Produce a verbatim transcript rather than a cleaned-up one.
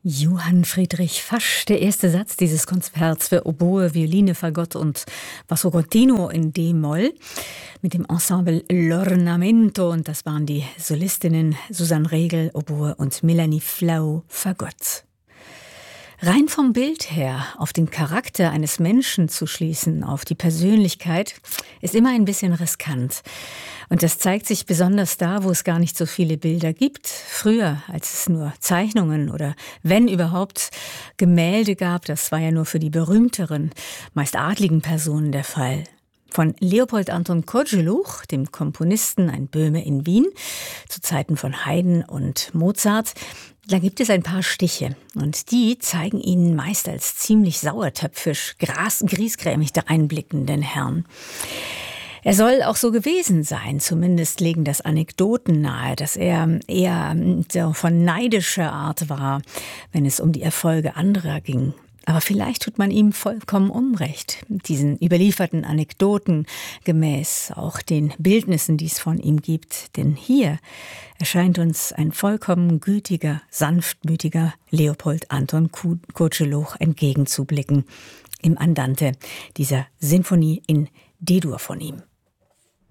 Johann Friedrich Fasch, der erste Satz dieses Konzerts für Oboe, Violine, Fagott und Basso continuo in D-Moll mit dem Ensemble L'Ornamento, und das waren die Solistinnen Susanne Regel, Oboe, und Melanie Flau, Fagott. Rein vom Bild her auf den Charakter eines Menschen zu schließen, auf die Persönlichkeit, ist immer ein bisschen riskant. Und das zeigt sich besonders da, wo es gar nicht so viele Bilder gibt. Früher, als es nur Zeichnungen oder, wenn überhaupt, Gemälde gab, das war ja nur für die berühmteren, meist adligen Personen der Fall. Von Leopold Anton Kozeluch, dem Komponisten, ein Böhme in Wien, zu Zeiten von Haydn und Mozart, da gibt es ein paar Stiche. Und die zeigen ihn meist als ziemlich sauertöpfisch, gras- griesgrämig dreinblickenden Herrn. Er soll auch so gewesen sein, zumindest legen das Anekdoten nahe, dass er eher so von neidischer Art war, wenn es um die Erfolge anderer ging. Aber vielleicht tut man ihm vollkommen Unrecht, diesen überlieferten Anekdoten gemäß, auch den Bildnissen, die es von ihm gibt. Denn hier erscheint uns ein vollkommen gütiger, sanftmütiger Leopold Anton Kozeluch entgegenzublicken im Andante dieser Sinfonie in D-Dur von ihm.